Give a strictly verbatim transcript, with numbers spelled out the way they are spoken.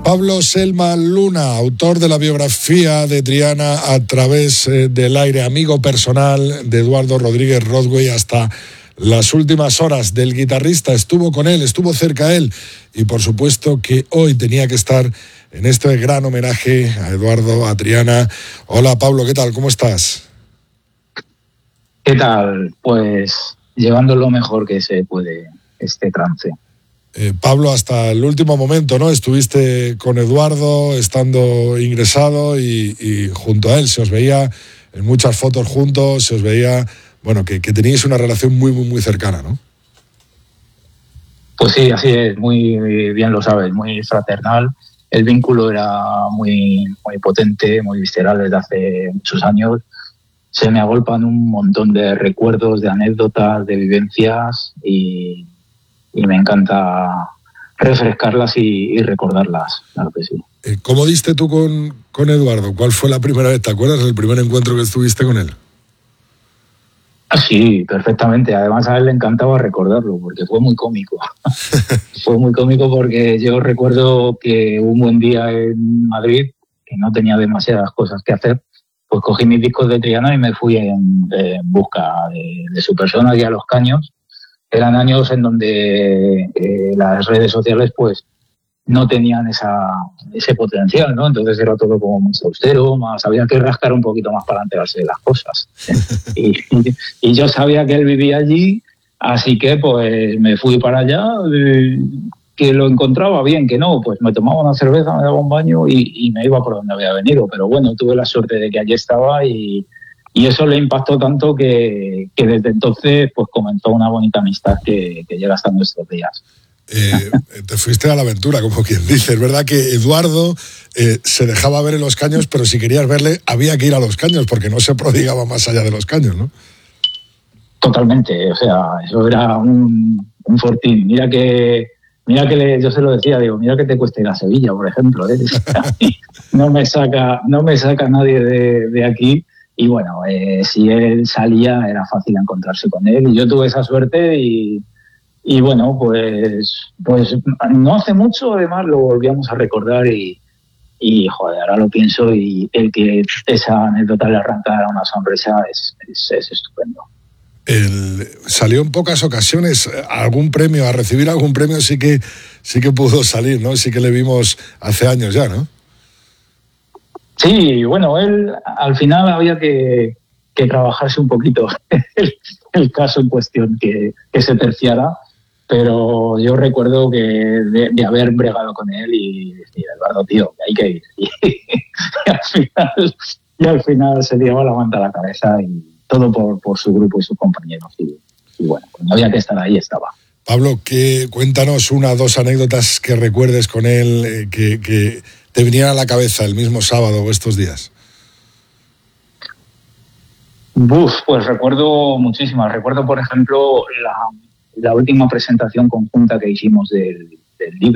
Pablo Selma Luna, autor de la biografía de Triana a través eh, del aire, amigo personal de Eduardo Rodríguez Rodway hasta las últimas horas del guitarrista, estuvo con él, estuvo cerca de él y por supuesto que hoy tenía que estar en este gran homenaje a Eduardo, a Triana. Hola Pablo, ¿qué tal? ¿Cómo estás? ¿Qué tal? Pues llevando lo mejor que se puede este trance. Eh, Pablo, hasta el último momento, ¿no? Estuviste con Eduardo, estando ingresado y, y junto a él se os veía en muchas fotos juntos, se os veía, bueno, que, que teníais una relación muy, muy, muy cercana, ¿no? Pues sí, así es, muy bien lo sabes, muy fraternal. El vínculo era muy, muy potente, muy visceral desde hace muchos años. Se me agolpan un montón de recuerdos, de anécdotas, de vivencias y... y me encanta refrescarlas y, y recordarlas, claro que sí. ¿Cómo diste tú con, con Eduardo? ¿Cuál fue la primera vez? ¿Te acuerdas del primer encuentro que estuviste con él? Ah, sí, perfectamente. Además a él le encantaba recordarlo porque fue muy cómico. Fue muy cómico porque yo recuerdo que un buen día en Madrid, que no tenía demasiadas cosas que hacer, pues cogí mis discos de Triana y me fui en, en busca de, de su persona y a Los Caños. Eran años en donde eh, las redes sociales pues no tenían esa, ese potencial, ¿no? Entonces era todo como más austero, más había que rascar un poquito más para enterarse de las cosas. Y, y, y yo sabía que él vivía allí, así que pues me fui para allá, eh, que lo encontraba bien, que no, pues me tomaba una cerveza, me daba un baño y, y me iba por donde había venido. Pero bueno, tuve la suerte de que allí estaba y... Y eso le impactó tanto que, que desde entonces pues comenzó una bonita amistad que, que llega hasta nuestros días. Eh, te fuiste a la aventura, como quien dice. Es verdad que Eduardo eh, se dejaba ver en Los Caños, pero si querías verle había que ir a Los Caños porque no se prodigaba más allá de Los Caños, ¿no? Totalmente, o sea, eso era un, un fortín. Mira que, mira que le, yo se lo decía, digo, mira que te cuesta ir a Sevilla, por ejemplo, ¿eh? no me saca, no me saca nadie de, de aquí. Y bueno, eh, si él salía era fácil encontrarse con él y yo tuve esa suerte y, y bueno, pues, pues no hace mucho además lo volvíamos a recordar y, y joder, ahora lo pienso y el que esa anécdota le arrancara una sonrisa es, es, es estupendo. El, salió en pocas ocasiones algún premio, a recibir algún premio sí que, sí que pudo salir, ¿no? Sí que le vimos hace años ya, ¿no? Sí, bueno, él al final había que, que trabajarse un poquito el, el caso en cuestión, que, que se terciara, pero yo recuerdo que de, de haber bregado con él y decir, Eduardo, tío, hay que ir. Y, y, al final, y al final se llevó la manta a la cabeza y todo por, por su grupo y sus compañeros. Y, y bueno, cuando había que estar ahí, estaba. Pablo, que, cuéntanos una o dos anécdotas que recuerdes con él, eh, que... que te vinieran a la cabeza el mismo sábado o estos días. Uf, pues recuerdo muchísimas. Recuerdo, por ejemplo, la, la última presentación conjunta que hicimos del, del libro.